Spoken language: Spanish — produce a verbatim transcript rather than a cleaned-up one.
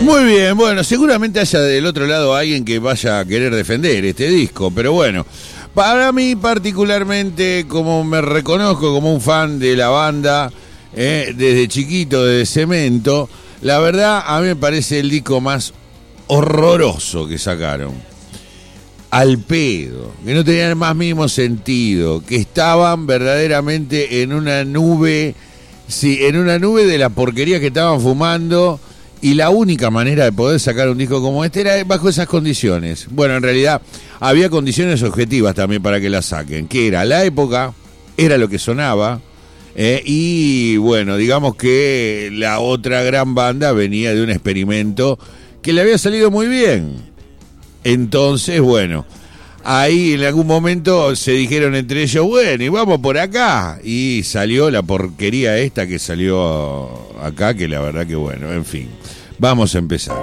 Muy bien, bueno, seguramente haya del otro lado alguien que vaya a querer defender este disco, pero bueno, para mí particularmente, como me reconozco como un fan de la banda, eh, desde chiquito, desde Cemento, la verdad a mí me parece el disco más horroroso que sacaron. Al pedo, que no tenían el más mínimo sentido, que estaban verdaderamente en una nube, sí, en una nube de la porquería que estaban fumando, y la única manera de poder sacar un disco como este era bajo esas condiciones. Bueno, en realidad había condiciones objetivas también para que la saquen, que era la época, era lo que sonaba, eh, y bueno, digamos que la otra gran banda venía de un experimento que le había salido muy bien. Entonces, bueno, ahí en algún momento se dijeron entre ellos, bueno, y vamos por acá. Y salió la porquería esta que salió acá, que la verdad que bueno, en fin, vamos a empezar.